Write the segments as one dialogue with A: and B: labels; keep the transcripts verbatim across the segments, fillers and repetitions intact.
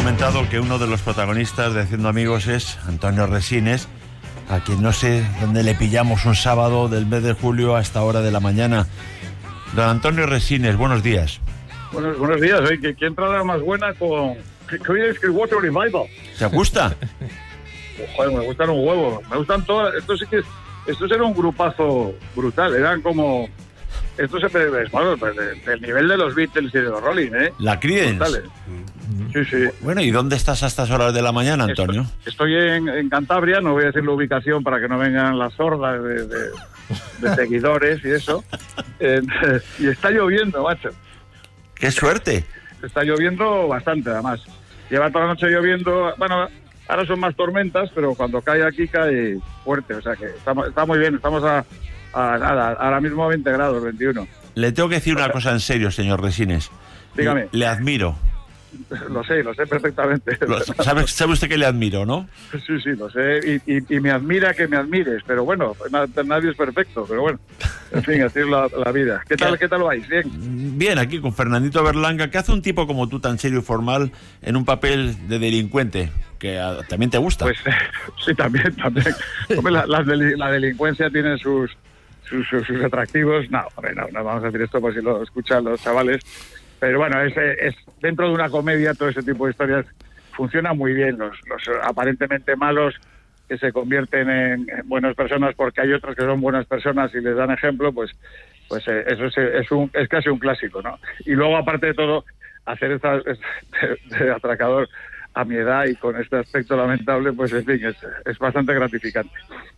A: comentado que uno de los protagonistas de Haciendo Amigos es Antonio Resines, a quien no sé dónde le pillamos un sábado del mes de julio a esta hora de la mañana. Don Antonio Resines, buenos días.
B: Buenos, buenos días, ¿eh? ¿Qué, qué entrada más buena con... ¿Qué hoy es que Water Revival?
A: ¿Te gusta?
B: Joder, me gustan un huevo. Me gustan todas... Esto sí que... Estos eran un grupazo brutal. Eran como... Esto se ve, bueno, pues del, del nivel de los Beatles y de los Rolling, ¿eh?
A: La Creedence.
B: Sí, sí.
A: Bueno, ¿y dónde estás a estas horas de la mañana, Antonio?
B: Estoy, estoy en, en Cantabria, no voy a decir la ubicación para que no vengan las hordas de, de, de seguidores y eso. Eh, y está lloviendo, macho.
A: ¡Qué suerte!
B: Está lloviendo bastante, además. Lleva toda la noche lloviendo. Bueno, ahora son más tormentas, pero cuando cae aquí cae fuerte. O sea que está, está muy bien. Estamos a, a nada, ahora mismo a veinte grados, veintiuno.
A: Le tengo que decir una cosa en serio, señor Resines.
B: Dígame.
A: Le admiro.
B: Lo sé, lo sé perfectamente.
A: Lo, ¿sabe, sabe usted que le admiro, ¿no?
B: Sí, sí, lo sé. Y, y, y me admira que me admires. Pero bueno, nadie es perfecto. Pero bueno, en fin, así es la, la vida. ¿Qué tal, ¿Qué tal vais? ¿Bien?
A: Bien, aquí con Fernandito Berlanga. ¿Qué hace un tipo como tú, tan serio y formal, en un papel de delincuente? Que a, también te gusta.
B: Pues sí, también, también. Hombre, la, la, la delincuencia tiene sus, sus, sus, sus atractivos. No, hombre, no, no vamos a decir esto por si lo escuchan los chavales. Pero bueno, es, es dentro de una comedia todo ese tipo de historias funciona muy bien. Los, los aparentemente malos que se convierten en, en buenas personas porque hay otros que son buenas personas y les dan ejemplo, pues pues eh, eso es, es, un, es casi un clásico, ¿no? Y luego, aparte de todo, hacer esta, de, de atracador a mi edad y con este aspecto lamentable, pues en fin, es, es bastante gratificante.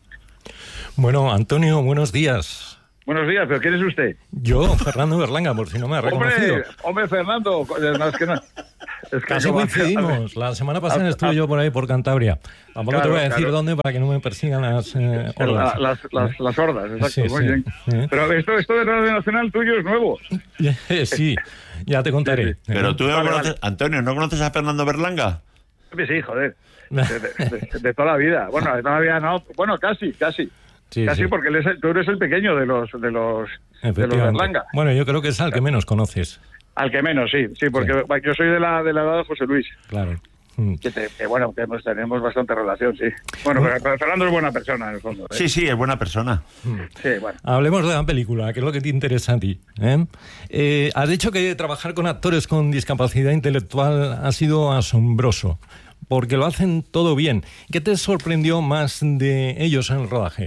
C: Bueno, Antonio, buenos días.
B: Buenos días, ¿pero quién es usted?
C: Yo, Fernando Berlanga, por si no me ha reconocido.
B: Hombre, hombre Fernando, no, es que no. Es que
C: casi coincidimos. La semana pasada estuve yo por ahí, por Cantabria. Tampoco claro, te voy a decir claro. dónde para que no me persigan las eh, hordas.
B: La, las, las, las hordas, exacto,
C: sí,
B: muy
C: sí,
B: bien.
C: Sí.
B: Pero esto, esto de Radio Nacional tuyo es nuevo.
C: Sí, ya te contaré.
A: Sí, sí. Pero tú no vale, conoces, vale. Antonio, ¿no conoces a Fernando Berlanga?
B: Sí, joder. De, de, de, de toda la vida. Bueno, de toda la vida no. Bueno, casi, casi. Sí, Casi sí. Porque él es el, tú eres el pequeño de los de los, de los Berlanga.
C: Bueno, yo creo que es al que menos conoces.
B: Al que menos, sí, sí, porque sí. yo soy de la de la edad de José Luis.
C: Claro.
B: Que, te, que bueno, que hemos, tenemos bastante relación, sí. Bueno, bueno, pero Fernando es buena persona, en el fondo. ¿eh?
A: Sí, sí, es buena persona.
B: Sí, bueno.
C: Hablemos de la película, que es lo que te interesa a ti. ¿eh? Eh, has dicho que trabajar con actores con discapacidad intelectual ha sido asombroso, porque lo hacen todo bien. ¿Qué te sorprendió más de ellos en el rodaje?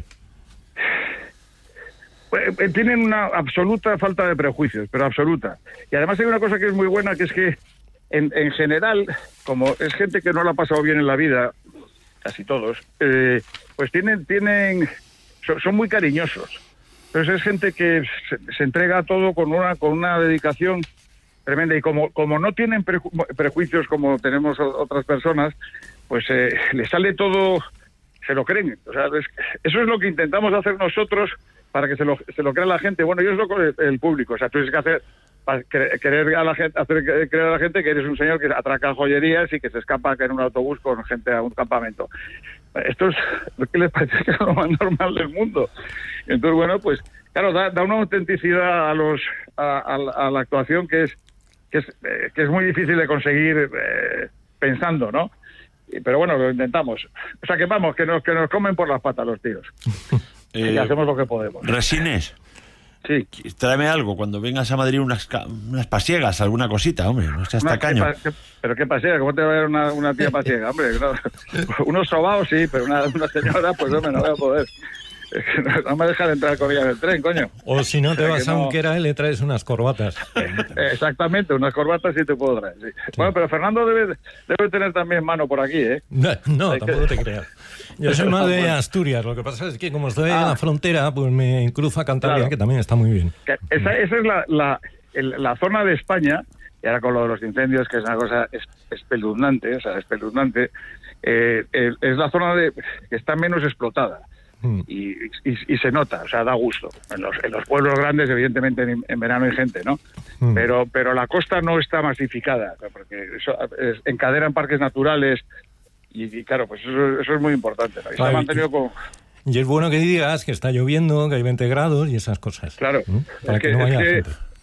B: Tienen una absoluta falta de prejuicios, pero absoluta. Y además hay una cosa que es muy buena, que es que en, en general, como es gente que no la ha pasado bien en la vida, casi todos, eh, pues tienen, tienen, son, son muy cariñosos. Entonces es gente que se, se entrega a todo con una, con una dedicación tremenda. Y como, como no tienen preju prejuicios como tenemos otras personas, pues eh, les sale todo, se lo creen. O sea, es, eso es lo que intentamos hacer nosotros para que se lo, se lo crea la gente. Bueno, yo es lo que el público. O sea, tú tienes que hacer, para querer a la gente, hacer creer a la gente que eres un señor que atraca joyerías y que se escapa en un autobús con gente a un campamento. Esto es lo que les parece que es lo más normal del mundo. Entonces, bueno, pues, claro, da, da una autenticidad a los a, a, a la actuación que es que es, eh, que es muy difícil de conseguir eh, pensando, ¿no? Pero bueno, lo intentamos. O sea, que vamos, que nos, que nos comen por las patas los tíos. Eh, y hacemos lo que podemos.
A: Resines,
B: sí.
A: Tráeme algo cuando vengas a Madrid, unas, unas pasiegas, alguna cosita, hombre, no seas tacaño.
B: ¿Qué pa, qué, ¿Pero qué pasiega? ¿Cómo te va a ver una, una tía pasiega? Hombre, no, unos sobaos sí, pero una, una señora, pues hombre, no voy a poder. Es que no, no me dejan entrar con ella en el tren, coño.
C: O si no te o sea, vas a no... Unquera y le traes unas corbatas.
B: Exactamente, unas corbatas sí te puedo traer. Sí. Sí. Bueno, pero Fernando debe, debe tener también mano por aquí, ¿eh?
C: No, no tampoco que... te creas. Yo soy más de Asturias, lo que pasa es que como estoy ah. en la frontera, pues me cruzo a Cantabria, claro. que también está muy bien.
B: Esa, esa es la, la, el, la zona de España, y ahora con lo de los incendios, que es una cosa espeluznante, o sea, espeluznante, eh, es la zona de, que está menos explotada. Y, y, y se nota, o sea, da gusto. En los, en los pueblos grandes, evidentemente, en, en verano hay gente, ¿no? Mm. Pero pero la costa no está masificada, porque eso, es, encadenan parques naturales y, y claro, pues eso, eso es muy importante, ¿no? Y,
C: claro,
B: se ha mantenido con...
C: y es bueno que digas que está lloviendo, que hay veinte grados y esas cosas.
B: Claro.
C: ¿Mm? Para
B: es que,
C: que no vaya
B: es que,
C: gente.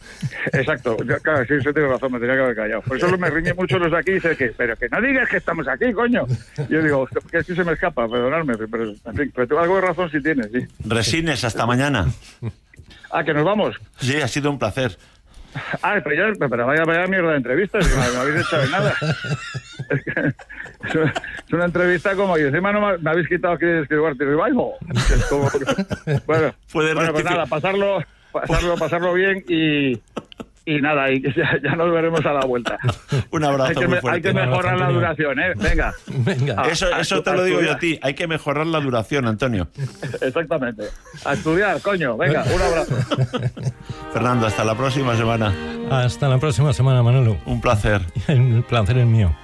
B: Exacto, ya, claro, sí, eso tiene razón, me tenía que haber callado. Por eso me riñe mucho los de aquí y dice que, pero que no digas que estamos aquí, coño. Yo digo, que es que se me escapa, perdonadme, pero en fin, pero algo de razón sí tienes, sí.
A: Resines, hasta mañana.
B: Ah, que nos vamos.
A: Sí, ha sido un placer.
B: Ah, pero ya, pero vaya, vaya mierda de entrevistas, que me, me habéis echado de nada. Es, que, es, una, es una entrevista como, y encima no me, me habéis quitado aquí de escribir Revival. Es como, bueno, bueno, pues nada, pasarlo, pasarlo, pasarlo bien y... Y nada, y ya, ya nos veremos a la vuelta.
A: Un abrazo
B: hay que,
A: muy
B: me,
A: fuerte.
B: hay que mejorar la duración, ¿eh? Venga.
C: Venga.
B: A,
A: eso
B: a,
A: eso
B: a,
A: te lo
B: a
A: digo
B: estudiar.
A: yo a ti. Hay que mejorar la duración, Antonio.
B: Exactamente. A estudiar, coño. Venga, un abrazo.
A: Fernando, hasta la próxima semana.
C: Hasta la próxima semana, Manolo.
A: Un placer.
C: El placer es mío.